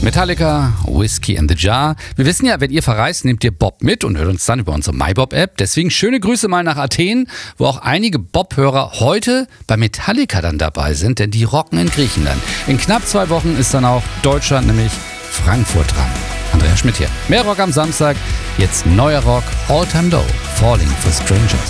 Metallica, Whiskey in the Jar. Wir wissen ja, wenn ihr verreist, nehmt ihr Bob mit und hört uns dann über unsere MyBob-App. Deswegen schöne Grüße mal nach Athen, wo auch einige Bob-Hörer heute bei Metallica dann dabei sind, denn die rocken in Griechenland. In knapp 2 Wochen ist dann auch Deutschland, nämlich Frankfurt, dran. Andreas Schmidt hier. Mehr Rock am Samstag, jetzt neuer Rock, All Time Low, Falling for Strangers.